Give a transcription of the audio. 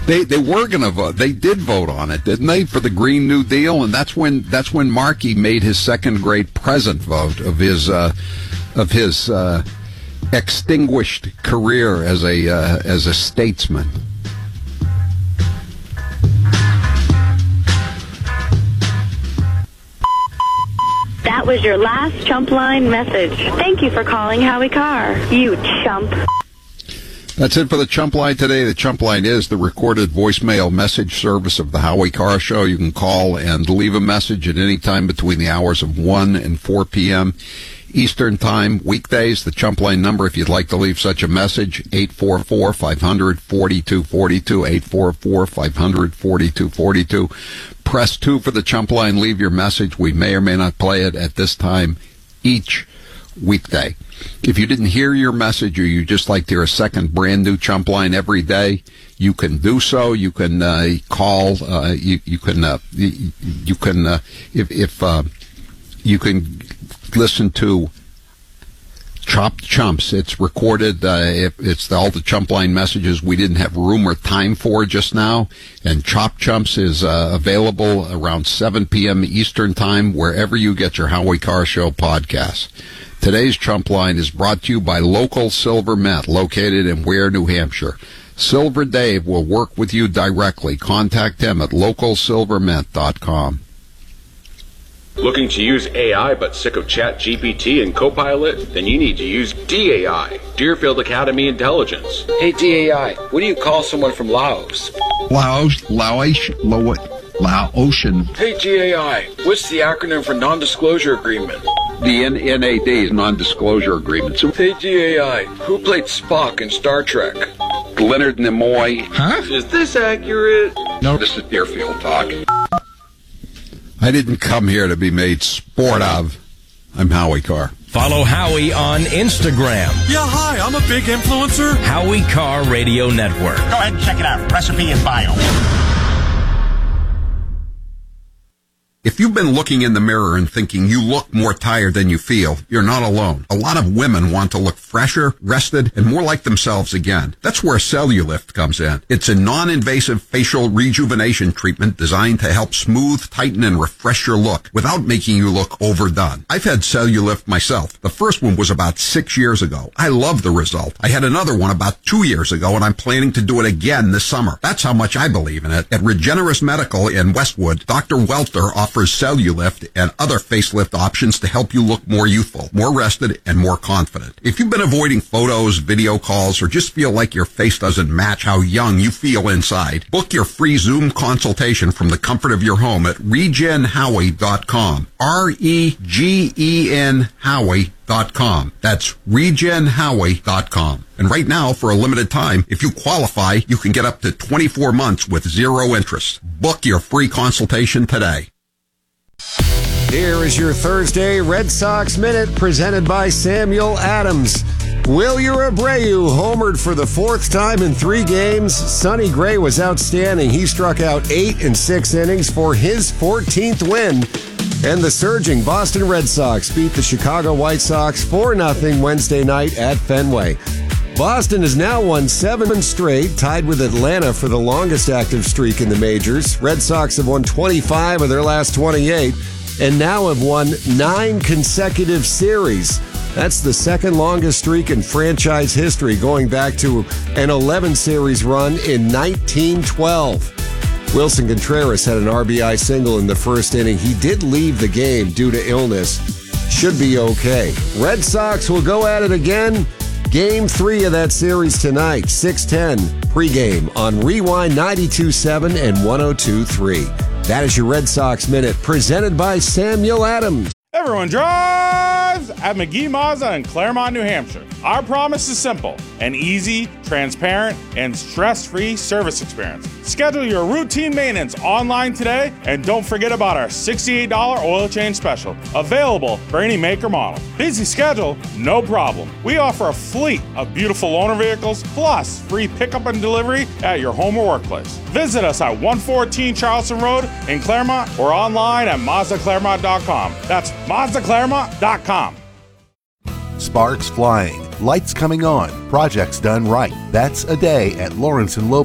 They were going to vote. They did vote on it, didn't they, for the Green New Deal? And that's when Markey made his second grade present vote of his extinguished career as a statesman. That was your last Chump Line message. Thank you for calling Howie Carr, you chump. That's it for the Chump Line today. The Chump Line is the recorded voicemail message service of the Howie Carr Show. You can call and leave a message at any time between the hours of 1 and 4 p.m. Eastern Time, weekdays. The Chump Line number, if you'd like to leave such a message, 844-500-4242, 844-500-4242. Press 2 for the Chump Line. Leave your message. We may or may not play it at this time each weekday. If you didn't hear your message, or you just like to hear a second brand new Chump Line every day, you can do so. You can call. You can listen to Chopped Chumps. It's recorded. It's all the Chump Line messages we didn't have room or time for just now. And Chopped Chumps is available around 7 p.m. Eastern Time, wherever you get your Howie Carr Show podcasts. Today's Chump Line is brought to you by Local Silver Mint, located in Ware, New Hampshire. Silver Dave will work with you directly. Contact him at localsilvermint.com. Looking to use AI but sick of ChatGPT and Copilot? Then you need to use DAI, Deerfield Academy Intelligence. Hey DAI, what do you call someone from Laos? Laotian. Hey DAI, what's the acronym for non-disclosure agreement? The NAD is non-disclosure agreement. So, hey DAI, who played Spock in Star Trek? Leonard Nimoy. Huh? Is this accurate? No, this is Deerfield talk. I didn't come here to be made sport of. I'm Howie Carr. Follow Howie on Instagram. Yeah, hi, I'm a big influencer. Howie Carr Radio Network. Go ahead and check it out. Recipe and bio. If you've been looking in the mirror and thinking you look more tired than you feel, you're not alone. A lot of women want to look fresher, rested, and more like themselves again. That's where Cellulift comes in. It's a non-invasive facial rejuvenation treatment designed to help smooth, tighten, and refresh your look without making you look overdone. I've had Cellulift myself. The first one was about 6 years ago. I love the result. I had another one about 2 years ago, and I'm planning to do it again this summer. That's how much I believe in it. At Regenerous Medical in Westwood, Dr. Welter offers Cellulift and other facelift options to help you look more youthful, more rested, and more confident. If you've been avoiding photos, video calls, or just feel like your face doesn't match how young you feel inside, book your free Zoom consultation from the comfort of your home at regenhowie.com. REGEN Howie.com. That's regenhowie.com. And right now, for a limited time, if you qualify, you can get up to 24 months with zero interest. Book your free consultation today. Here is your Thursday Red Sox Minute presented by Samuel Adams. Wilyer Abreu homered for the fourth time in 3 games. Sonny Gray was outstanding. He struck out 8 in 6 innings for his 14th win. And the surging Boston Red Sox beat the Chicago White Sox 4-0 Wednesday night at Fenway. Boston has now won 7 straight, tied with Atlanta for the longest active streak in the majors. Red Sox have won 25 of their last 28 and now have won 9 consecutive series. That's the second longest streak in franchise history, going back to an 11-series run in 1912. Wilson Contreras had an RBI single in the first inning. He did leave the game due to illness. Should be okay. Red Sox will go at it again. Game 3 of that series tonight, 6:10 pregame on Rewind 92.7 and 102.3. That is your Red Sox Minute, presented by Samuel Adams. Everyone drives at McGee Mazda in Claremont, New Hampshire. Our promise is simple: an easy, transparent, and stress-free service experience. Schedule your routine maintenance online today, and don't forget about our $68 oil change special, available for any make or model. Busy schedule? No problem. We offer a fleet of beautiful loaner vehicles, plus free pickup and delivery at your home or workplace. Visit us at 114 Charleston Road in Claremont or online at MazdaClaremont.com. That's MazdaClaremont.com. Sparks flying, lights coming on, projects done right. That's a day at Lawrence & Lopez.